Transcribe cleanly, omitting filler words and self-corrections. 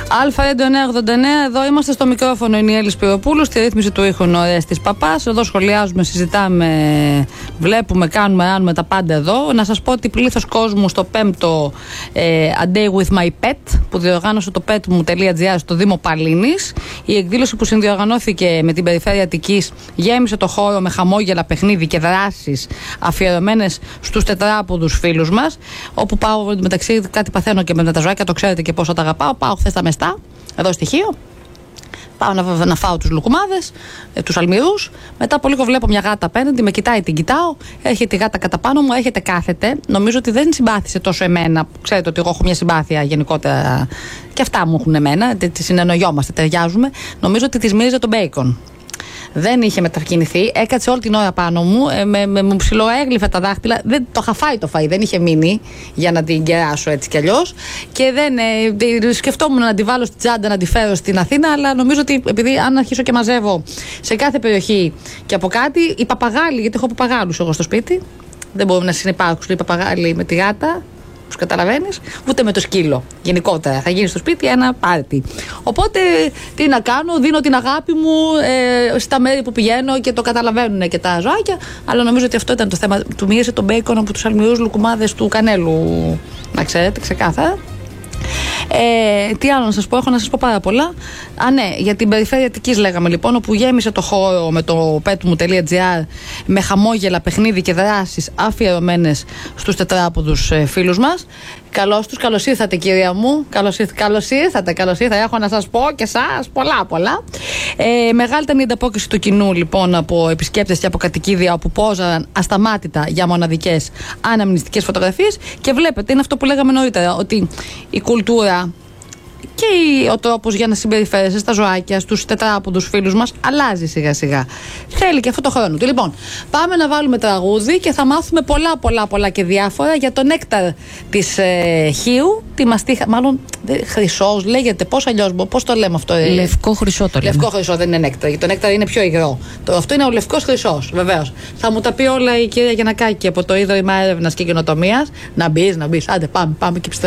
Α989, εδώ είμαστε στο μικρόφωνο. Είναι η Έλλη Σπυροπούλου, στη ρύθμιση του ήχου ο Ορέστης Παπάς. Εδώ σχολιάζουμε, συζητάμε, βλέπουμε, κάνουμε τα πάντα εδώ. Να σας πω ότι πλήθος κόσμου στο 5ο A Day with My Pet που διοργάνωσε το petmu.gr στο Δήμο Παλίνης. Η εκδήλωση που συνδιοργανώθηκε με την Περιφέρεια Αττικής γέμισε το χώρο με χαμόγελα, παιχνίδι και δράσεις αφιερωμένες στους τετράποδους φίλους μας. Όπου πάω μεταξύ, κάτι παθαίνω και με τα ζωάκια, το ξέρετε και πόσο τα αγαπάω. Πάω χθες στα Μεστά, εδώ στοιχείο. Πάω να φάω τους λουκουμάδες, τους αλμυρούς. Μετά από λίγο βλέπω μια γάτα απέναντι, με κοιτάει, την κοιτάω. Έρχεται η γάτα κατά πάνω μου, έρχεται, κάθεται. Νομίζω ότι δεν συμπάθησε τόσο εμένα. Ξέρετε ότι εγώ έχω μια συμπάθεια γενικότερα. Και αυτά μου έχουν εμένα. Συνεννοιόμαστε, ταιριάζουμε. Νομίζω ότι της μύριζε τον μπέικον. Δεν είχε μετακινηθεί, έκατσε όλη την ώρα πάνω μου, μου ψιλοέγλυφε τα δάχτυλα. Δεν το είχα φάει το φαΐ, δεν είχε μείνει για να την κεράσω έτσι κι αλλιώς. Και σκεφτόμουν να τη βάλω στην τσάντα, να τη φέρω στην Αθήνα, αλλά νομίζω ότι επειδή αν αρχίσω και μαζεύω σε κάθε περιοχή και από κάτι, οι παπαγάλοι, γιατί έχω παπαγάλους εγώ στο σπίτι, δεν μπορούμε να συνυπάρξουν οι παπαγάλοι με τη γάτα. Τους καταλαβαίνεις, ούτε με το σκύλο. Γενικότερα θα γίνει στο σπίτι ένα πάρτι. Οπότε τι να κάνω, δίνω την αγάπη μου στα μέρη που πηγαίνω και το καταλαβαίνουν και τα ζωάκια. Αλλά νομίζω ότι αυτό ήταν το θέμα. Του μύρισε τον μπέικον από τους αλμυρούς λουκουμάδες του Κανέλου. Να ξέρετε, ξεκάθαρα. Τι άλλο να σας πω, έχω να σας πω πάρα πολλά. Ναι, για την Περιφέρεια Αττικής λέγαμε λοιπόν, όπου γέμισε το χώρο με το petmu.gr με χαμόγελα, παιχνίδι και δράσεις αφιερωμένες στους τετράποδους φίλους μας. Καλώς ήρθατε κυρία μου. Καλώς ήρθατε. Έχω να σας πω και εσάς πολλά. Μεγάλη ήταν η ανταπόκριση του κοινού λοιπόν από επισκέπτες και από κατοικίδια όπου πόζαν ασταμάτητα για μοναδικές αναμνηστικές φωτογραφίες. Και βλέπετε, είναι αυτό που λέγαμε νωρίτερα, ότι η κουλτούρα και ο τρόπος για να συμπεριφέρεσαι στα ζωάκια, στους τετράποδους φίλους μας, αλλάζει σιγά σιγά. Θέλει και αυτό το χρόνο του. Λοιπόν, πάμε να βάλουμε τραγούδι και θα μάθουμε πολλά και διάφορα για το νέκταρ της Χίου. Τη μαστίχα, μάλλον χρυσός λέγεται, πώς το λέμε αυτό. Λευκό χρυσό το λέμε. Λευκό χρυσό, δεν είναι νέκταρ. Το νέκταρ είναι πιο υγρό. Αυτό είναι ο λευκός χρυσός, βεβαίως. Θα μου τα πει όλα η κυρία Γιαννακάκη από το Ίδρυμα Έρευνας και Καινοτομίας. Να μπεις, άντε πάμε και